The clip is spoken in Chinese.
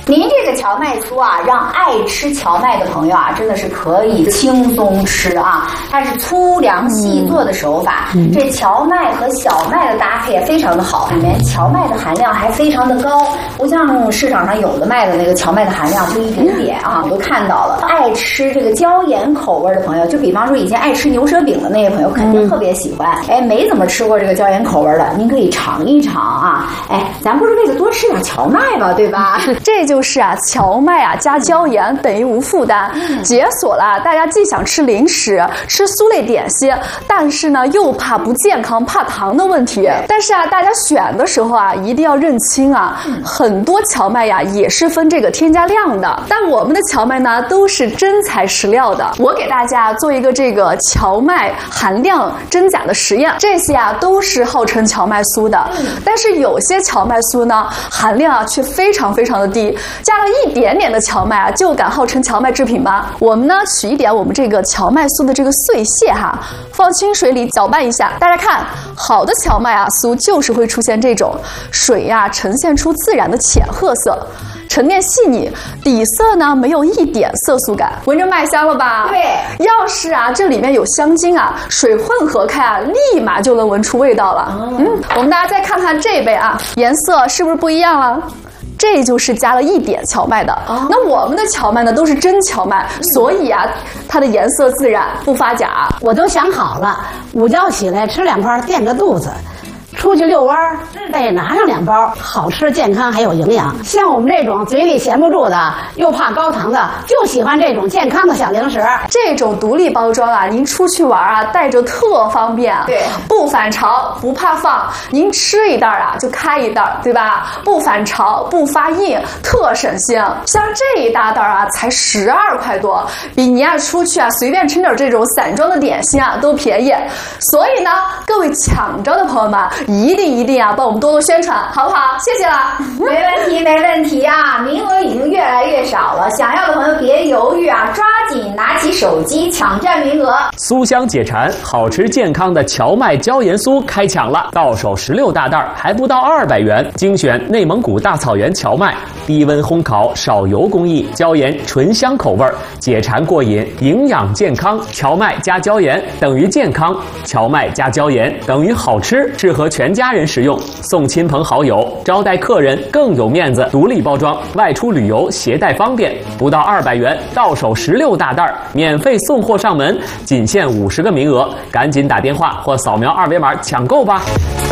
您这个荞麦酥啊，让爱吃荞麦的朋友啊，真的是可以轻松吃啊。它是粗粮细做的手法，这荞麦和小麦的搭配也非常的好，里面荞麦的含量还非常的高，不像市场上有的卖的那个荞麦的含量就一点点啊，我都看到了。爱吃这个椒盐口味的朋友，就比方说以前爱吃牛舌饼的那些朋友，肯定特别喜欢。哎，没怎么吃过这个椒盐口味的，您可以尝一尝啊。哎，咱不是为了多吃点荞麦嘛，对吧？ 这就是啊，荞麦啊加椒盐等于无负担，解锁了大家既想吃零食、吃酥类点心，但是呢又怕不健康、怕糖的问题。但是啊，大家选的时候啊，一定要认清啊，很多荞麦呀也是分这个添加量的，但我们的荞麦呢都是真材实料的。我给大家做一个这个荞麦含量真假的实验，这些啊都是号称荞麦酥的，但是有些荞麦酥呢含量啊却非常非常的低，加了一点点的荞麦啊就敢号称荞麦制品吗？我们呢取一点我们这个荞麦酥的这个碎屑哈，放清水里搅拌一下，大家看，好的荞麦啊酥就是会出现这种水呀呈现出自然的浅褐色，沉淀细腻，底色呢没有一点色素感，闻着麦香了吧？ 对， 要是啊这里面有香精啊，水混合开啊，立马就能闻出味道了。我们大家再看看这杯啊，颜色是不是不一样了？这就是加了一点荞麦的。那我们的荞麦呢都是真荞麦，所以啊它的颜色自然不发假。 我都想好了，午觉起来吃2包垫个肚子，出去遛弯儿，再拿上2包，好吃、健康还有营养。像我们这种嘴里闲不住的，又怕高糖的，就喜欢这种健康的小零食。 这种独立包装啊，您出去玩啊，带着特方便。 对， 不反潮，不怕放，您吃一袋啊就开一袋，对吧？不反潮，不发硬，特省心。像这一大袋啊，才12块多，比您啊出去啊随便吃点这种散装的点心啊都便宜。所以呢，各位抢着的朋友们，一定啊，帮我们多多宣传，好不好？谢谢了。 没问题啊！名额已经越来越少了，想要的朋友别犹豫啊，抓紧拿起手机抢占名额。 酥香解馋，好吃健康的荞麦椒盐酥开抢了，到手16大袋，还不到200元，精选内蒙古大草原荞麦，低温烘烤，少油工艺，椒盐醇香口味，解馋过瘾，营养健康。荞麦加椒盐等于健康，荞麦加椒盐等于好吃，适合全家人食用，送亲朋好友，招待客人更有面子。独立包装，外出旅游携带方便，不到200元，到手16大袋，免费送货上门，仅限50个名额，赶紧打电话或扫描2维码抢购吧。